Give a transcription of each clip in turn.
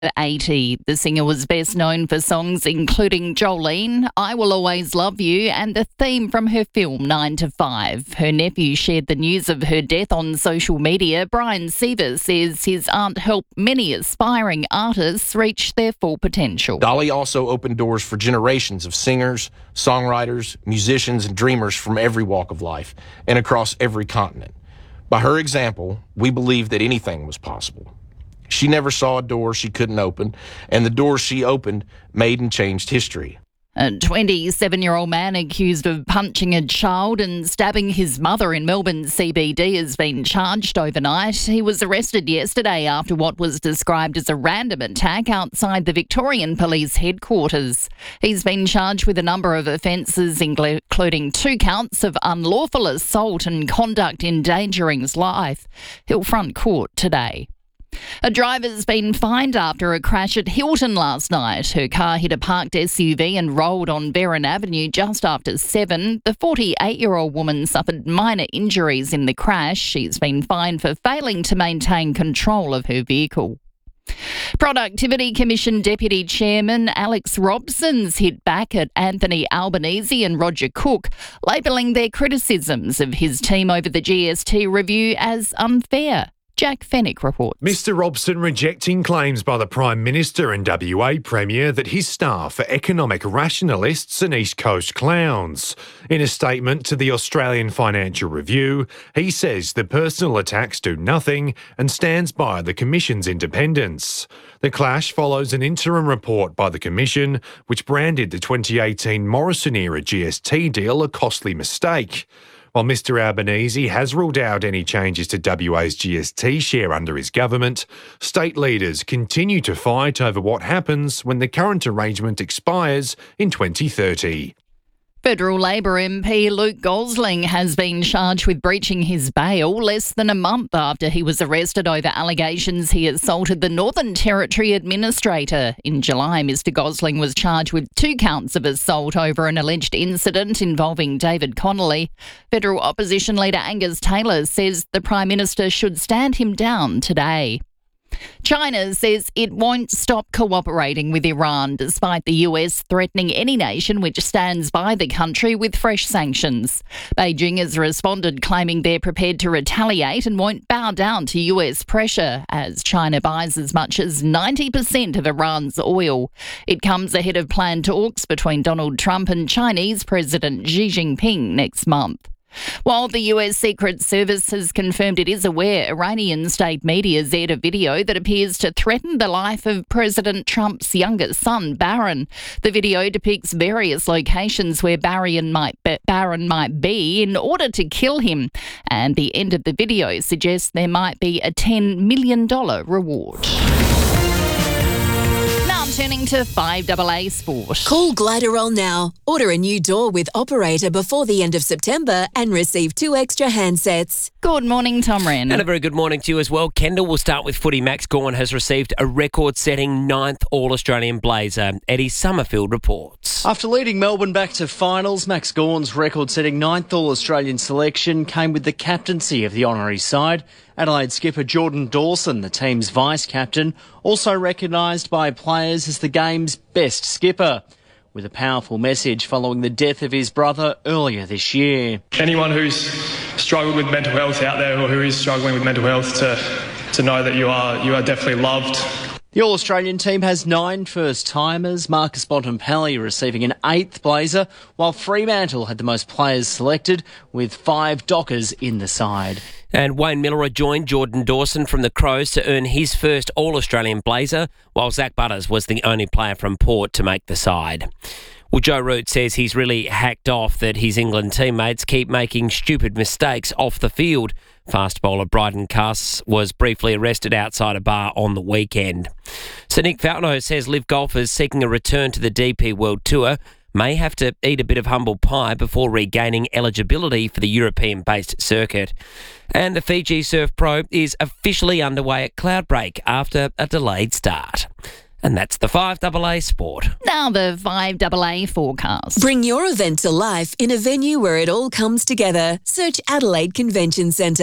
At 80, the singer was best known for songs including Jolene, I Will Always Love You, and the theme from her film 9 to 5. Her nephew shared the news of her death on social media. Brian Seaver says his aunt helped many aspiring artists reach their full potential. Dolly also opened doors for generations of singers, songwriters, musicians, and dreamers from every walk of life and across every continent. By her example, we believe that anything was possible. She never saw a door she couldn't open, and the doors she opened made and changed history. A 27-year-old man accused of punching a child and stabbing his mother in Melbourne CBD has been charged overnight. He was arrested yesterday after what was described as a random attack outside the Victorian Police headquarters. He's been charged with a number of offences, including 2 counts of unlawful assault and conduct endangering his life. He'll front court today. A driver's been fined after a crash at Hilton last night. Her car hit a parked SUV and rolled on Berrin Avenue just after 7. The 48-year-old woman suffered minor injuries in the crash. She's been fined for failing to maintain control of her vehicle. Productivity Commission Deputy Chairman Alex Robson's hit back at Anthony Albanese and Roger Cook, labelling their criticisms of his team over the GST review as unfair. Jack Fennick reports. Mr Robson rejecting claims by the Prime Minister and WA Premier that his staff are economic rationalists and East Coast clowns. In a statement to the Australian Financial Review, he says the personal attacks do nothing and stands by the Commission's independence. The clash follows an interim report by the Commission, which branded the 2018 Morrison-era GST deal a costly mistake. While Mr Albanese has ruled out any changes to WA's GST share under his government, state leaders continue to fight over what happens when the current arrangement expires in 2030. Federal Labor MP Luke Gosling has been charged with breaching his bail less than a month after he was arrested over allegations he assaulted the Northern Territory Administrator. In July, Mr Gosling was charged with 2 counts of assault over an alleged incident involving David Connolly. Federal Opposition Leader Angus Taylor says the Prime Minister should stand him down today. China says it won't stop cooperating with Iran despite the US threatening any nation which stands by the country with fresh sanctions. Beijing has responded claiming they're prepared to retaliate and won't bow down to US pressure as China buys as much as 90% of Iran's oil. It comes ahead of planned talks between Donald Trump and Chinese President Xi Jinping next month. While the US Secret Service has confirmed it is aware, Iranian state media aired a video that appears to threaten the life of President Trump's younger son, Barron. The video depicts various locations where Barron might be in order to kill him, and the end of the video suggests there might be a $10 million reward. Turning to 5AA Sport. Call Gliderol now. Order a new door with Operator before the end of September and receive 2 extra handsets. Good morning, Tom Wren. And a very good morning to you as well. Kendall, will start with footy. Max Gawn has received a record-setting 9th All-Australian Blazer. Eddie Summerfield reports. After leading Melbourne back to finals, Max Gawn's record-setting 9th All-Australian selection came with the captaincy of the honorary side. Adelaide skipper Jordan Dawson, the team's vice-captain, also recognised by players as the game's best skipper, with a powerful message following the death of his brother earlier this year. Anyone who's struggled with mental health out there, or who is struggling with mental health, to know that you are definitely loved. The All-Australian team has 9 first-timers, Marcus Bontempelli receiving an 8th Blazer, while Fremantle had the most players selected, with 5 Dockers in the side. And Wayne Miller joined Jordan Dawson from the Crows to earn his first All-Australian Blazer, while Zach Butters was the only player from Port to make the side. Well, Joe Root says he's really hacked off that his England teammates keep making stupid mistakes off the field. Fast bowler Bryden Cuss was briefly arrested outside a bar on the weekend. So Nick Falconeau says live golfers seeking a return to the DP World Tour may have to eat a bit of humble pie before regaining eligibility for the European-based circuit. And the Fiji Surf Pro is officially underway at Cloudbreak after a delayed start. And that's the 5AA Sport. Now the 5AA forecast. Bring your event to life in a venue where it all comes together. Search Adelaide Convention Centre.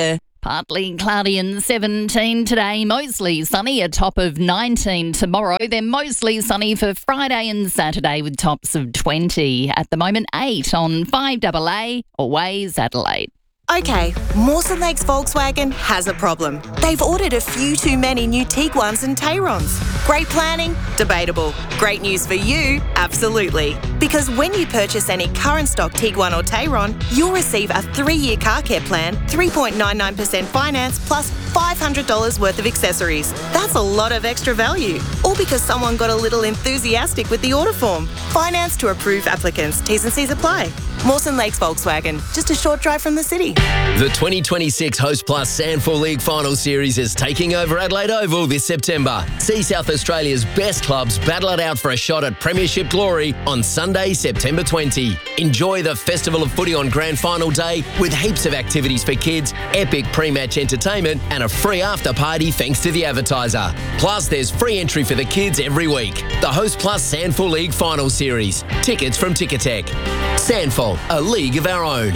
Partly cloudy and 17 today, mostly sunny, a top of 19 tomorrow. Then mostly sunny for Friday and Saturday with tops of 20. At the moment, 8 on 5AA or Waze Adelaide. Okay, Mawson Lakes Volkswagen has a problem. They've ordered a few too many new Tiguans and Tayrons. Great planning? Debatable. Great news for you? Absolutely. Because when you purchase any current stock Tiguan or Tayron, you'll receive a 3-year car care plan, 3.99% finance, plus $500 worth of accessories. That's a lot of extra value. All because someone got a little enthusiastic with the order form. Finance to approved applicants. T's and C's apply. Mawson Lakes Volkswagen, just a short drive from the city. The 2026 Host Plus Sandful League Final Series is taking over Adelaide Oval this September. See South Australia's best clubs battle it out for a shot at Premiership glory on Sunday, September 20. Enjoy the Festival of Footy on Grand Final Day with heaps of activities for kids, epic pre-match entertainment and a free after party thanks to the advertiser. Plus, there's free entry for the kids every week. The Host Plus Sandful League Final Series. Tickets from Ticketek. Sandful, a league of our own.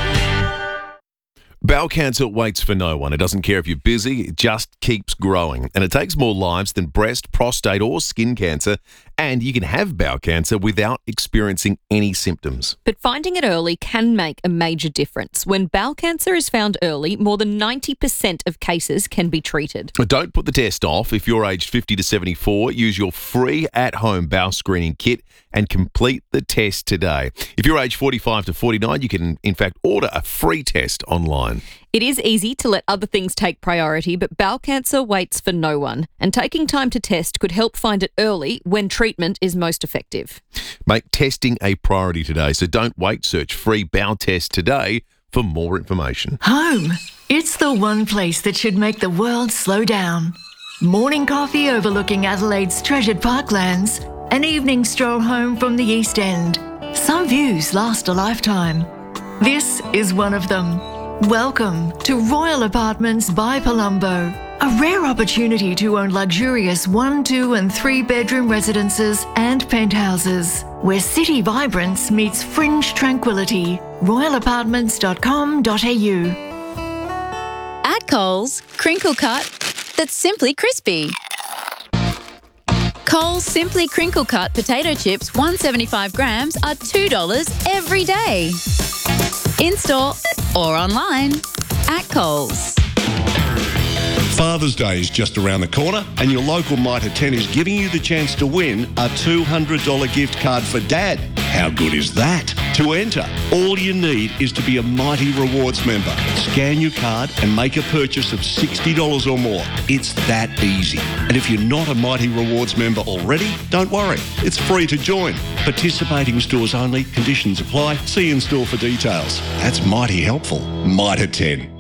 Bowel cancer waits for no one. It doesn't care if you're busy, it just keeps growing. And it takes more lives than breast, prostate or skin cancer. And you can have bowel cancer without experiencing any symptoms. But finding it early can make a major difference. When bowel cancer is found early, more than 90% of cases can be treated. But don't put the test off. If you're aged 50 to 74, use your free at-home bowel screening kit and complete the test today. If you're aged 45 to 49, you can in fact order a free test online. It is easy to let other things take priority, but bowel cancer waits for no one. And taking time to test could help find it early when treatment is most effective. Make testing a priority today, so don't wait. Search free bowel test today for more information. Home. It's the one place that should make the world slow down. Morning coffee overlooking Adelaide's treasured parklands. An evening stroll home from the East End. Some views last a lifetime. This is one of them. Welcome to Royal Apartments by Palumbo, a rare opportunity to own luxurious 1, 2 and 3 bedroom residences and penthouses, where city vibrance meets fringe tranquility. royalapartments.com.au. At Coles, crinkle cut that's simply crispy. Coles Simply Crinkle Cut potato chips, 175 grams, are $2 every day. In-store or online at Coles. Father's Day is just around the corner and your local Mitre 10 is giving you the chance to win a $200 gift card for Dad. How good is that? To enter, all you need is to be a Mighty Rewards member. Scan your card and make a purchase of $60 or more. It's that easy. And if you're not a Mighty Rewards member already, don't worry. It's free to join. Participating stores only. Conditions apply. See in store for details. That's mighty helpful. Mitre 10.